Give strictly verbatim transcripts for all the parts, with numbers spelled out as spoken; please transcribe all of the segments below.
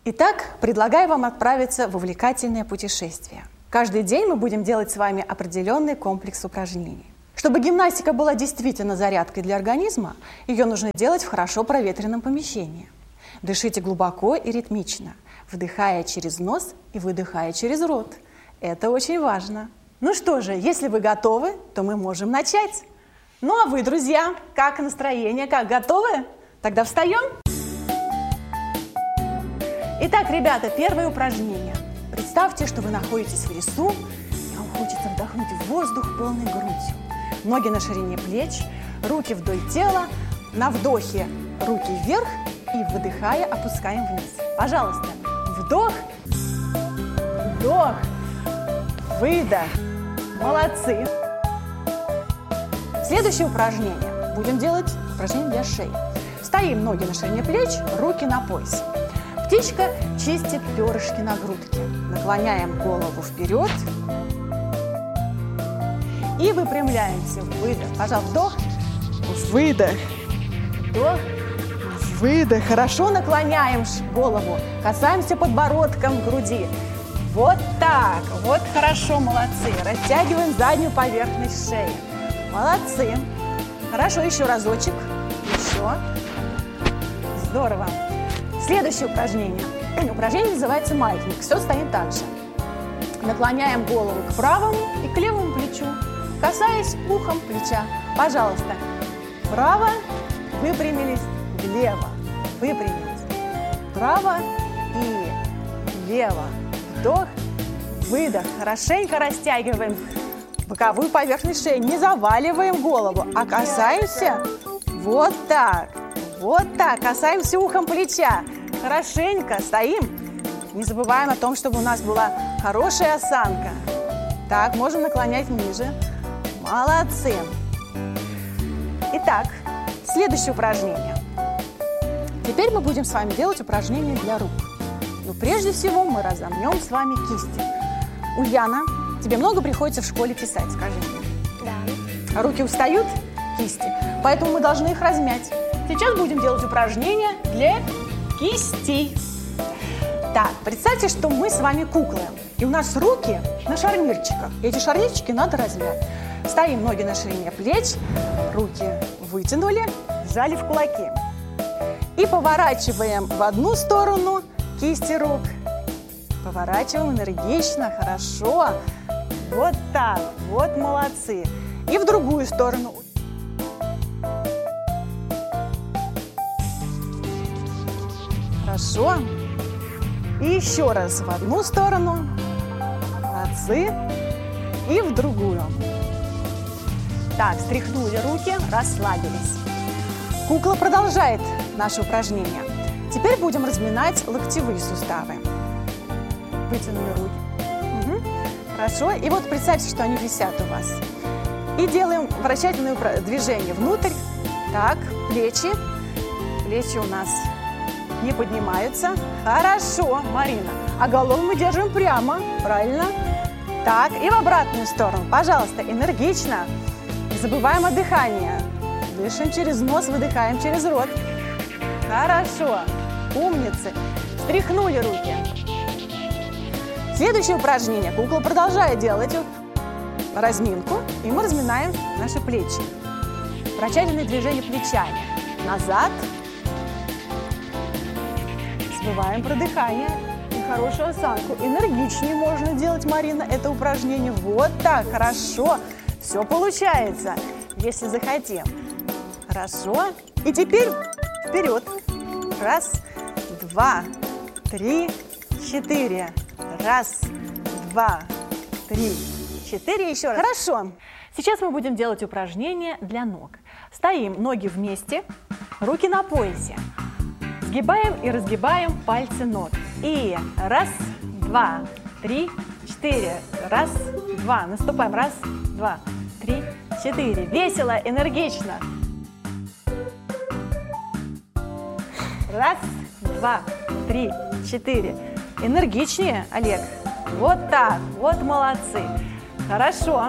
Итак, предлагаю вам отправиться в увлекательное путешествие. Каждый день мы будем делать с вами определенный комплекс упражнений. Чтобы гимнастика была действительно зарядкой для организма, ее нужно делать в хорошо проветренном помещении. Дышите глубоко и ритмично, вдыхая через нос и выдыхая через рот. Это очень важно. Ну что же, если вы готовы, то мы можем начать. Ну а вы, друзья, как настроение, как готовы? Тогда встаем. Итак, ребята, первое упражнение. Представьте, что вы находитесь в лесу, и вам хочется вдохнуть воздух полной грудью. Ноги на ширине плеч, руки вдоль тела. На вдохе руки вверх и, выдыхая, опускаем вниз. Пожалуйста, вдох, вдох, выдох. Молодцы. Следующее упражнение. Будем делать упражнение для шеи. Стоим, ноги на ширине плеч, руки на поясе. Птичка чистит перышки на грудке. Наклоняем голову вперед. И выпрямляемся. Выдох. Пожалуйста, вдох. Выдох. Вдох. Выдох. Хорошо наклоняем голову. Касаемся подбородком груди. Вот так. Вот хорошо, молодцы. Растягиваем заднюю поверхность шеи. Молодцы. Хорошо, еще разочек. Еще. Здорово. Следующее упражнение. Упражнение называется маятник. Все стоит так же. Наклоняем голову к правому и к левому плечу, касаясь ухом плеча. Пожалуйста, вправо, выпрямились, влево, выпрямились, вправо и влево. Вдох, выдох. Хорошенько растягиваем боковую поверхность шеи. Не заваливаем голову, а касаемся вот так. Вот так. Касаемся ухом плеча. Хорошенько стоим. Не забываем о том, чтобы у нас была хорошая осанка. Так, можем наклонять ниже. Молодцы. Итак, следующее упражнение. Теперь мы будем с вами делать упражнения для рук. Но прежде всего мы разомнем с вами кисти. Ульяна, тебе много приходится в школе писать, скажи мне? Да. Руки устают, кисти, поэтому мы должны их размять. Сейчас будем делать упражнения для кистей. Так, представьте, что мы с вами куклы, и у нас руки на шарнирчиках. Эти шарнирчики надо размять. Стоим, ноги на ширине плеч, руки вытянули, сжали в кулаки. И поворачиваем в одну сторону кисти рук. Поворачиваем энергично, хорошо. Вот так, вот молодцы. И в другую сторону. Хорошо. И еще раз в одну сторону. Молодцы. И в другую. Так, встряхнули руки, расслабились. Кукла продолжает наше упражнение. Теперь будем разминать локтевые суставы. Вытянули руки. Угу. Хорошо. И вот представьте, что они висят у вас. И делаем вращательное движение внутрь. Так, плечи. Плечи у нас не поднимаются. Хорошо, Марина. А голову мы держим прямо. Правильно? Так, и в обратную сторону. Пожалуйста, энергично. Не забываем о дыхании. Дышим через нос, выдыхаем через рот. Хорошо. Умницы. Встряхнули руки. Следующее упражнение. Кукла продолжает делать разминку. И мы разминаем наши плечи. Вращательное движение плечами. Назад. Забываем про дыхание и хорошую осанку. Энергичнее можно делать, Марина, это упражнение. Вот так, хорошо. Все получается, если захотим. Хорошо. И теперь вперед. Раз, два, три, четыре. Раз, два, три, четыре. Еще раз. Хорошо. Сейчас мы будем делать упражнение для ног. Стоим, ноги вместе, руки на поясе. Сгибаем и разгибаем пальцы ног. И раз, два, три, четыре. Раз, два. Наступаем. Раз, два, три, четыре. Весело, энергично. Раз, два, три, четыре. Энергичнее, Олег. Вот так. Вот молодцы. Хорошо.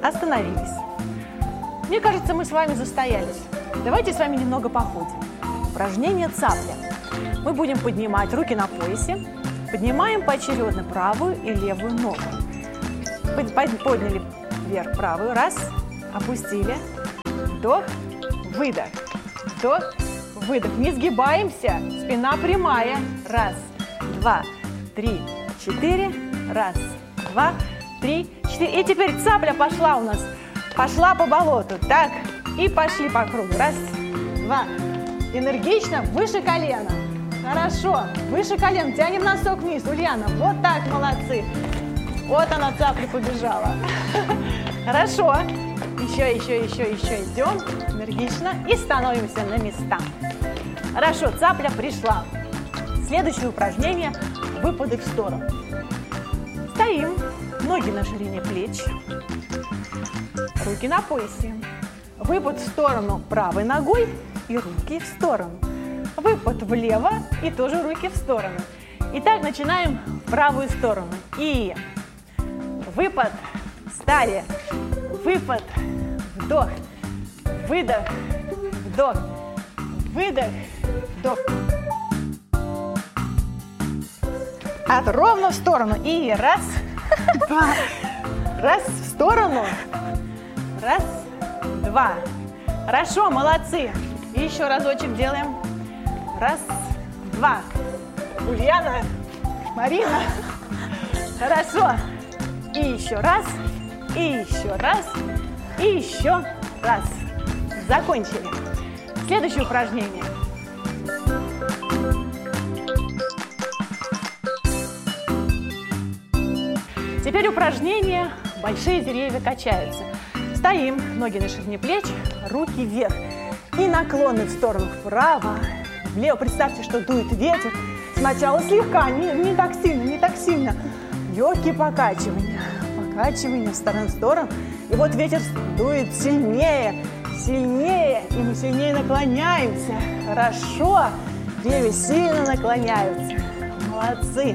Остановились. Мне кажется, мы с вами застоялись. Давайте с вами немного походим. упражнение цапля. Мы будем поднимать руки на поясе, поднимаем поочередно правую и левую ногу. Подняли вверх правую, раз, опустили, вдох, выдох, вдох, выдох. Не сгибаемся, спина прямая, раз, два, три, четыре, раз, два, три, четыре. И теперь цапля пошла у нас, пошла по болоту, так, и пошли по кругу, раз, два, энергично, выше колена. Хорошо, выше колен, тянем носок вниз, Ульяна, вот так, молодцы. Вот она, цапля побежала. Хорошо, еще, еще, еще, еще идем, энергично, и становимся на места. Хорошо, цапля пришла. Следующее упражнение – выпады в сторону. Стоим, ноги на ширине плеч, руки на поясе. Выпад в сторону правой ногой и руки в сторону. Выпад влево и тоже руки в сторону. Итак, начинаем в правую сторону. И выпад, встали, выпад, вдох, выдох, вдох, выдох, вдох. От ровно в сторону. И раз, два, раз в сторону, раз, два. Хорошо, молодцы. И еще разочек делаем. Раз, два. Ульяна, Марина. Хорошо. И еще раз, и еще раз, и еще раз. Закончили. Следующее упражнение. Теперь упражнение «Большие деревья качаются». Стоим, ноги на ширине плеч, руки вверх. И наклоны в сторону вправо, влево. Представьте, что дует ветер. Сначала слегка, не, не так сильно, не так сильно. Легкие покачивания. Покачивания в сторону в сторону. И вот ветер дует сильнее, сильнее. И мы сильнее наклоняемся. Хорошо. Деревья сильно наклоняются. Молодцы.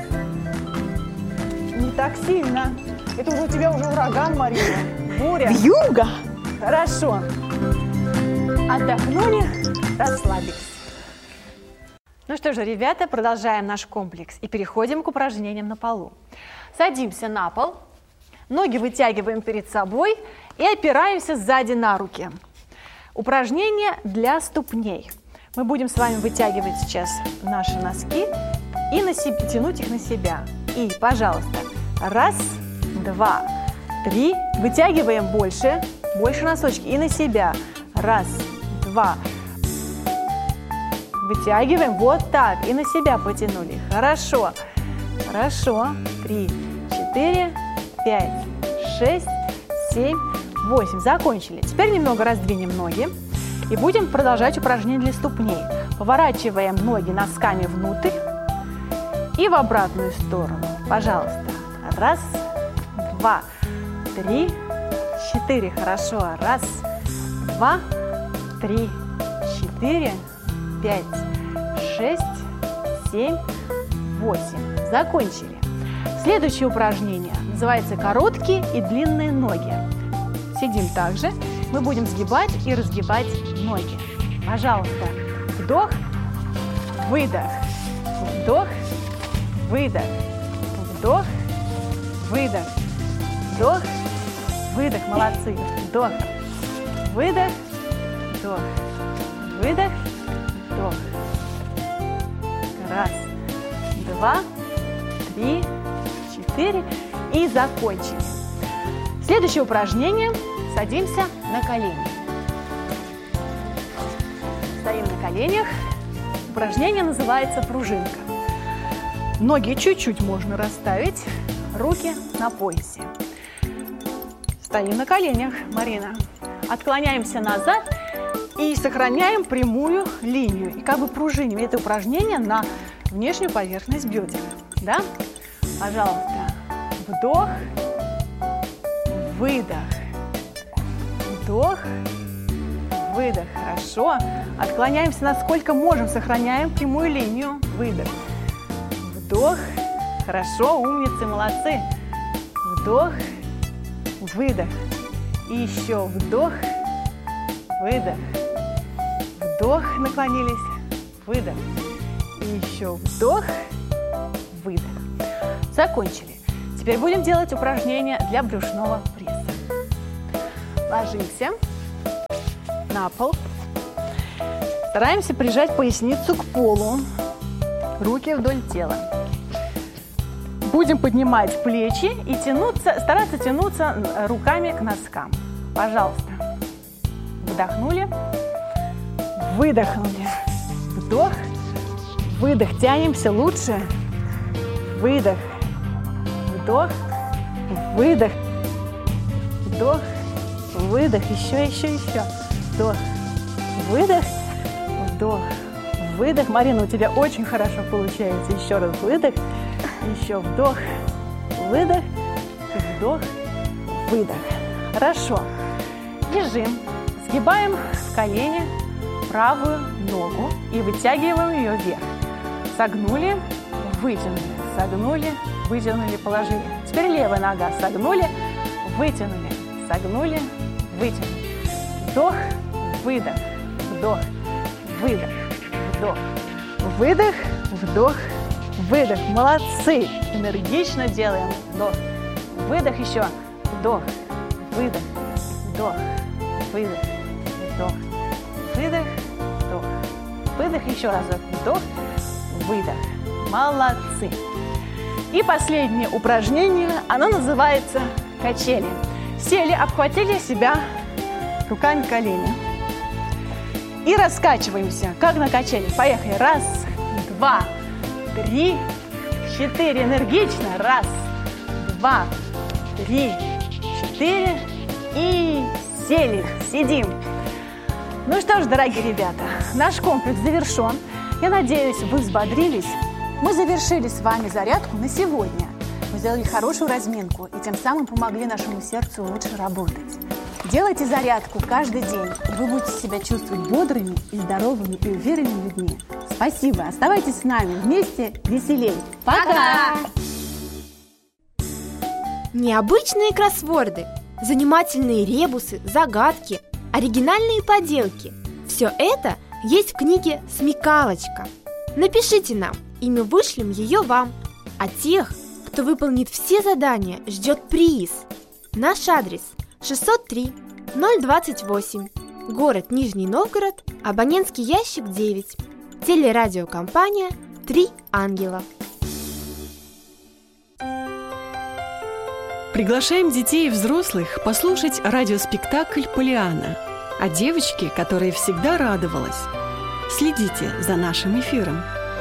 Не так сильно. Это уже у тебя уже ураган, Марина. Буря. Вьюга. Хорошо. Отдохнули, расслабились. Ну что же, ребята, продолжаем наш комплекс и переходим к упражнениям на полу. Садимся на пол, ноги вытягиваем перед собой и опираемся сзади на руки. Упражнение для ступней. Мы будем с вами вытягивать сейчас наши носки и на себе, тянуть их на себя. И, пожалуйста, раз, два, три, вытягиваем больше, больше носочки и на себя. Раз, два, вытягиваем, вот так, и на себя потянули. Хорошо, хорошо, три, четыре, пять, шесть, семь, восемь. Закончили. Теперь немного раздвинем ноги и будем продолжать упражнение для ступней. Поворачиваем ноги носками внутрь и в обратную сторону. Пожалуйста. Раз, два, три, четыре. Хорошо. Раз, два, три, четыре, пять, шесть, семь, восемь. Закончили. Следующее упражнение называется «Короткие и длинные ноги». Сидим также. Мы будем сгибать и разгибать ноги. Пожалуйста. Вдох, выдох. Вдох, выдох. Вдох, выдох. Вдох, выдох. Молодцы. Вдох, выдох. Вдох, выдох. Вдох. Раз, два, три, четыре. И закончили. Следующее упражнение. Садимся на колени. Стоим на коленях. Упражнение называется пружинка. Ноги чуть-чуть можно расставить, руки на поясе. Стоим на коленях, Марина. Отклоняемся назад и сохраняем прямую линию. И как бы пружиним это упражнение на внешнюю поверхность бедер. Да? Пожалуйста. Вдох, выдох. Вдох, выдох. Хорошо. Отклоняемся насколько можем. Сохраняем прямую линию. Выдох. Вдох. Хорошо. Умницы. Молодцы. Вдох. Выдох. И еще вдох. Выдох. Вдох. Наклонились. выдох. И еще вдох, выдох. Закончили. Теперь будем делать упражнения для брюшного пресса. Ложимся на пол. Стараемся прижать поясницу к полу. Руки вдоль тела. Будем поднимать плечи и тянуться, стараться тянуться руками к носкам. Пожалуйста. Вдохнули. Выдохнули. Вдох. Выдох. Тянемся лучше. Выдох. Вдох. Выдох. Вдох. Выдох. Еще, еще, еще. Вдох. Выдох. Вдох. Выдох. Марина, у тебя очень хорошо получается. Еще раз выдох. Еще вдох. Выдох. Вдох. Выдох. Хорошо. Лежим. Сгибаем в колени правую ногу и вытягиваем ее вверх. Согнули, вытянули, согнули, вытянули, положили. Теперь левая нога. Согнули, вытянули, согнули, вытянули. Вдох, выдох, вдох, выдох, вдох, выдох, вдох, выдох. Молодцы! Энергично делаем. Вдох, выдох еще. Вдох, выдох, вдох, выдох, вдох, выдох, вдох, выдох. Еще разок. Вдох, выдох. Молодцы! И последнее упражнение, оно называется качели. Сели, обхватили себя руками колени. И раскачиваемся, как на качели. Поехали. Раз, два, три, четыре. Энергично. Раз, два, три, четыре. И сели. Сидим. Ну что ж, дорогие ребята, наш комплекс завершен. Я надеюсь, вы взбодрились. Мы завершили с вами зарядку на сегодня. Мы сделали хорошую разминку и тем самым помогли нашему сердцу лучше работать. Делайте зарядку каждый день. Вы будете себя чувствовать бодрыми и здоровыми и уверенными людьми. Спасибо. Оставайтесь с нами. Вместе веселей. Пока! Необычные кроссворды, занимательные ребусы, загадки, оригинальные поделки. Все это есть в книге «Смекалочка». Напишите нам, и мы вышлем ее вам. А тех, кто выполнит все задания, ждет приз. Наш адрес шестьсот три ноль двадцать восемь, город Нижний Новгород, абонентский ящик девять, телерадиокомпания «Три ангела». Приглашаем детей и взрослых послушать радиоспектакль «Полианна» о девочке, которая всегда радовалась. Следите за нашим эфиром.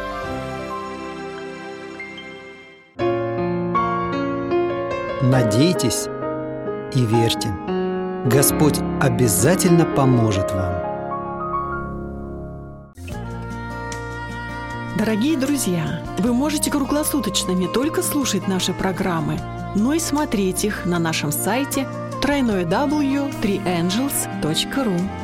Надейтесь и верьте. Господь обязательно поможет вам. Дорогие друзья, вы можете круглосуточно не только слушать наши программы, но и смотреть их на нашем сайте дабл ю дабл ю дабл ю точка три ангелс точка ру.